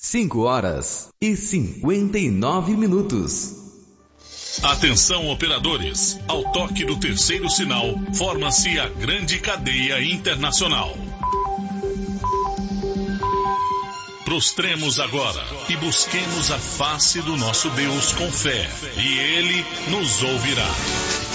5h59. Atenção, operadores. Ao toque do terceiro sinal, forma-se a grande cadeia internacional. Prostremos agora e busquemos a face do nosso Deus com fé, e Ele nos ouvirá.